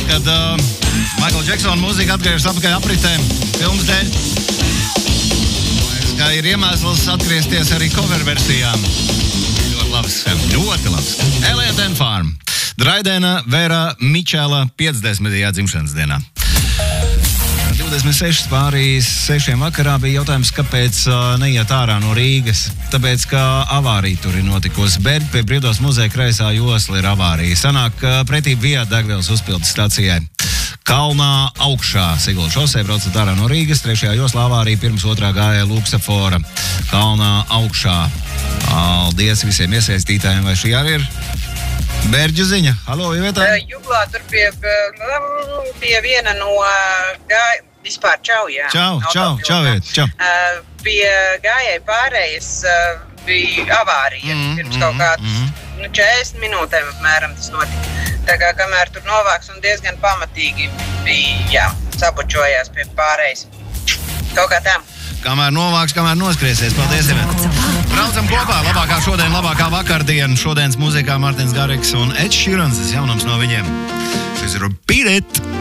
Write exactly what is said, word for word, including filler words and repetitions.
kad uh, Michael Jacksona mūzika atgriežas atpakaļ apritēm filmas dēļ. Kā ir iemesls atgriezties arī cover versijām. Ļoti labs, ļoti labs. Elliot and Farm. Draidēna Vera Mičela piecdesmitajā dzimšanas dienā. divdesmit seši pārī sešiem vakarā bija jautājums, kāpēc uh, neiet ārā no Rīgas. Tāpēc, ka avārija tur ir notikusi. Bērģi pie Brīvdās muzeja kreisā josla ir avārija. Sanāk uh, pretī Via degvielas uzpildes stacijai. Kalnā augšā Sigula šosei braucat ārā no Rīgas. Trešajā joslā avārija pirms otrā gāja Luksafora. Kalnā augšā. Paldies visiem iesaistītājiem, vai šī arī ir Bērģu ziņa? Halo, Iveta? Juglā tur pie, pie viena no gāja, vispār čau, jā. Čau, čau, čau, Iveta, čau. Uh, pie gājai pārējas uh, bija avārija. Mm, pirms kaut kāds mm, nu, četrdesmit minūtēm apmēram tas notika. Tā kā kamēr tur novāks un diezgan pamatīgi bija, jā, sabučojās pie pārējas. Kaut kā tā. Kamēr novāks, kamēr noskriesies. Paldies, Iveta. Braucam kopā. Labākā šodien, labākā vakardiena. Šodienas mūzikā Martins Garriks un Ed Sheeran. Tas jaunums no viņiem. Šis ir Beat It.